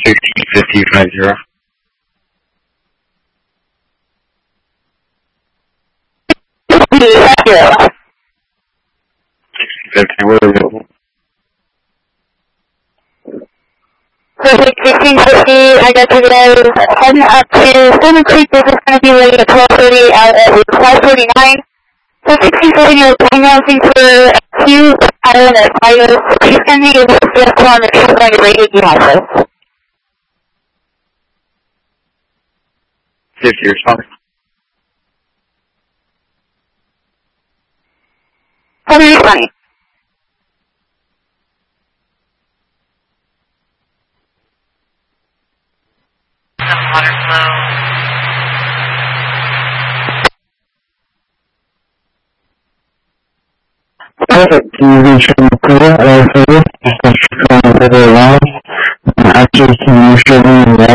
1650. 1650, we're available. Perfect, 1650, I got you guys heading up to Silver Creek. This is going to be late at 12:30 out at 5:49. So 1650, you're announcing for Q Island at Fires. Please send me your vehicle on the trip on your radio devices. 50, response. How many funny? Water flow. Perfect. Can you reach from the clear? Just a strong river line. Actually, can you show me the